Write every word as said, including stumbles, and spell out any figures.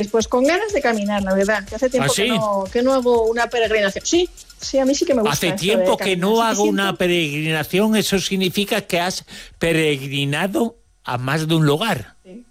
pues con ganas de caminar, la verdad. Que hace tiempo ¿Ah, sí? que, no, que no hago una peregrinación. Sí, sí, a mí sí que me gusta. Hace eso tiempo de que caminar. no Sí, hago siento- una peregrinación, eso significa que has peregrinado a más de un lugar. Sí.